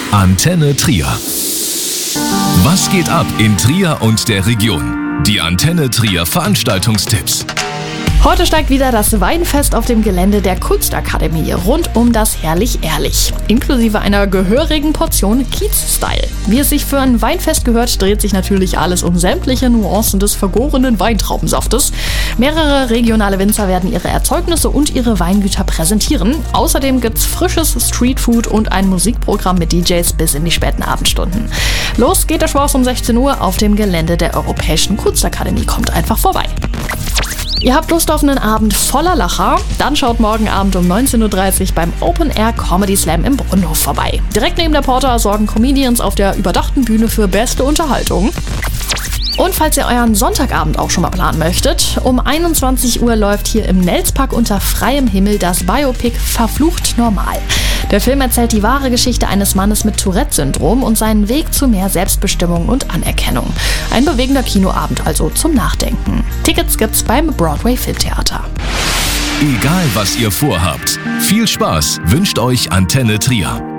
Antenne Trier. Was geht ab in Trier und der Region? Die Antenne Trier Veranstaltungstipps. Heute steigt wieder das Weinfest auf dem Gelände der Kunstakademie rund um das Herrlich Ehrlich, inklusive einer gehörigen Portion Kiez-Style. Wie es sich für ein Weinfest gehört, dreht sich natürlich alles um sämtliche Nuancen des vergorenen Weintraubensaftes. Mehrere regionale Winzer werden ihre Erzeugnisse und ihre Weingüter präsentieren. Außerdem gibt's frisches Streetfood und ein Musikprogramm mit DJs bis in die späten Abendstunden. Los geht der Spaß um 16 Uhr auf dem Gelände der Europäischen Kunstakademie. Kommt einfach vorbei. Ihr habt Lust auf einen Abend voller Lacher? Dann schaut morgen Abend um 19.30 Uhr beim Open Air Comedy Slam im Brunnenhof vorbei. Direkt neben der Porta sorgen Comedians auf der überdachten Bühne für beste Unterhaltung. Und falls ihr euren Sonntagabend auch schon mal planen möchtet, um 21 Uhr läuft hier im Nelspark unter freiem Himmel das Biopic Verflucht Normal. Der Film erzählt die wahre Geschichte eines Mannes mit Tourette-Syndrom und seinen Weg zu mehr Selbstbestimmung und Anerkennung. Ein bewegender Kinoabend also zum Nachdenken. Tickets gibt's beim Broadway Filmtheater. Egal was ihr vorhabt, viel Spaß wünscht euch Antenne Trier.